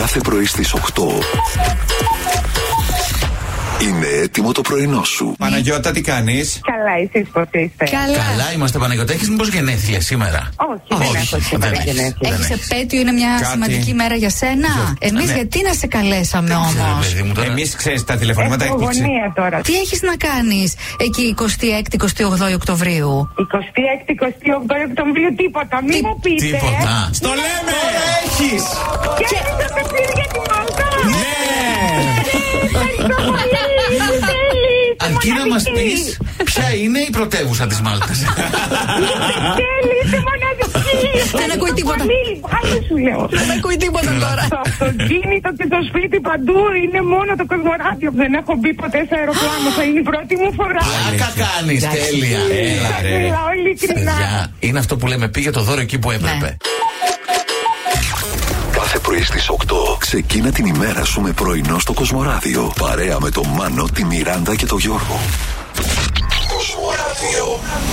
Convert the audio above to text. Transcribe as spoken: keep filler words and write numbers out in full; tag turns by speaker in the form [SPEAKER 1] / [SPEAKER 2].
[SPEAKER 1] Κάθε πρωί στις οκτώ. Είναι έτοιμο το πρωινό σου.
[SPEAKER 2] Παναγιώτα, τι κάνεις?
[SPEAKER 3] Καλά, εσείς πώς είστε?
[SPEAKER 4] Καλά. Καλά είμαστε, Παναγιώτα. Έχεις μήπως γενέθλια σήμερα?
[SPEAKER 3] Όχι, δεν έχω σήμερα γενέθλια.
[SPEAKER 4] έχεις.
[SPEAKER 5] Έχεις επέτειο, είναι μια
[SPEAKER 2] Κάτι.
[SPEAKER 5] σημαντική μέρα για σένα. Εμείς
[SPEAKER 4] ναι.
[SPEAKER 5] γιατί να σε καλέσαμε όμως?
[SPEAKER 2] Εμείς, ξέρεις, τα τηλεφωνήματα
[SPEAKER 3] Έχω
[SPEAKER 2] έκπληξη.
[SPEAKER 3] γωνία τώρα.
[SPEAKER 5] Τι έχεις να κάνεις εκεί εικοστή έκτη εικοστή όγδοη Οκτωβρίου?
[SPEAKER 3] εικοστή έκτη εικοστή όγδοη Οκτωβρίου τίποτα, μην
[SPEAKER 5] Τι-
[SPEAKER 3] μου πείτε.
[SPEAKER 4] Τίποτα.
[SPEAKER 2] Στο λέμε! Έχεις!
[SPEAKER 3] Και έχεις το ταξίδι τη Μάλτα.
[SPEAKER 2] Ναι!
[SPEAKER 3] Ευχαριστώ πολύ, είσαι τέλη.
[SPEAKER 4] Αρκεί να μας πεις ποια είναι η πρωτεύουσα της Μάλτας.
[SPEAKER 3] Τέλη, είσαι μοναδική.
[SPEAKER 5] Δεν ακούει τίποτα.
[SPEAKER 3] Πάλι σου λέω.
[SPEAKER 5] Δεν ακούει τίποτα τώρα.
[SPEAKER 3] Στο αυτοκίνητο και στο σπίτι παντού είναι μόνο το Κοσμοράδιο. Δεν έχω μπει ποτέ σε αεροπλάνο. Θα είναι η πρώτη μου φορά.
[SPEAKER 4] Άκα κάνεις, τέλεια.
[SPEAKER 2] Έλα, ρε.
[SPEAKER 3] Μιλάω ειλικρινά.
[SPEAKER 4] Παιδιά, είναι αυτό που λέμε, πήγε το δώρο εκεί που έπρεπε.
[SPEAKER 1] Κάθε πρωί στις οκτώ ξεκίνα την ημέρα σου με πρωινό στο Κοσμοράδιο. Παρέα με τον Μάνο, τη Μιράντα και τον Γιώργο. Κοσμοράδιο.